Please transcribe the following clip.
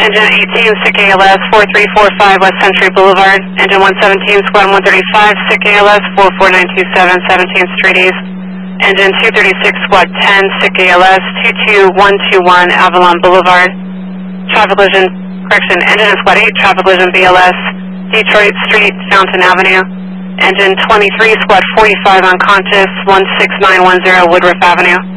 Engine 18, SIC ALS 4345 West Century Boulevard. Engine 117, Squad 135, SIC ALS 44927 17th Street East. Engine 236, Squad 10, SIC ALS 22121 Avalon Boulevard. Traffic collision, correction, engine in Squad 8, traffic collision BLS, Detroit Street, Fountain Avenue. Engine 23, Squad 45 unconscious, 16910 Woodruff Avenue.